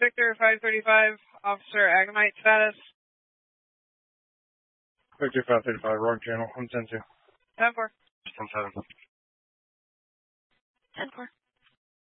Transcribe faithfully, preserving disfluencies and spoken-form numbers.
Victor five thirty-five, Officer Agamite status. Victor five thirty-five, wrong channel. I'm ten two. ten four. ten seven. ten four.